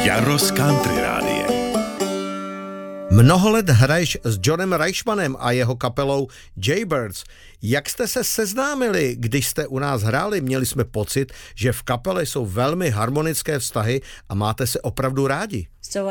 Jaro z Country Rádia. Mnoho let hraješ s Johnem Reichmanem a jeho kapelou Jaybirds. Jak jste se seznámili, když jste u nás hráli? Měli jsme pocit, že v kapele jsou velmi harmonické vztahy a máte se opravdu rádi.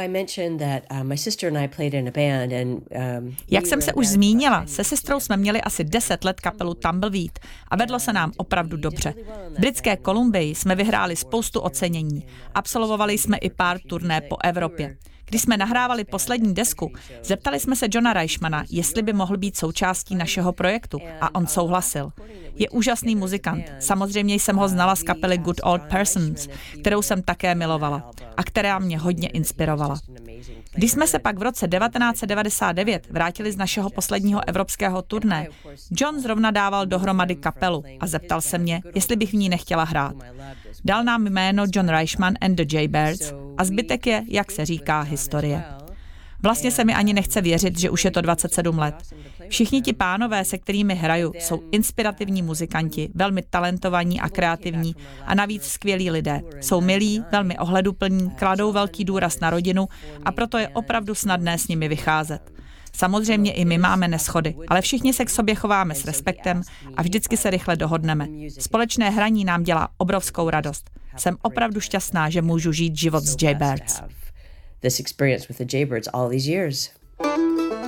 Jak jsem se už zmínila, se sestrou jsme měli asi 10 let kapelu Tumbleweed a vedlo se nám opravdu dobře. V Britské Kolumbii jsme vyhráli spoustu ocenění. Absolvovali jsme i pár turné po Evropě. Když jsme nahrávali poslední desku, zeptali jsme se Johna Reichmana, jestli by mohl být součástí našeho projektu, a on souhlasil. Je úžasný muzikant. Samozřejmě jsem ho znala z kapely Good Old Persons, kterou jsem také milovala a která mě hodně inspirovala. Když jsme se pak v roce 1999 vrátili z našeho posledního evropského turné, John zrovna dával dohromady kapelu a zeptal se mě, jestli bych v ní nechtěla hrát. Dal nám jméno John Reichman and the Jaybirds a zbytek je, jak se říká, historie. Vlastně se mi ani nechce věřit, že už je to 27 let. Všichni ti pánové, se kterými hraju, jsou inspirativní muzikanti, velmi talentovaní a kreativní a navíc skvělí lidé. Jsou milí, velmi ohleduplní, kladou velký důraz na rodinu a proto je opravdu snadné s nimi vycházet. Samozřejmě i my máme neschody, ale všichni se k sobě chováme s respektem a vždycky se rychle dohodneme. Společné hraní nám dělá obrovskou radost. Jsem opravdu šťastná, že můžu žít život s Jaybirds. This experience with the Jaybirds all these years.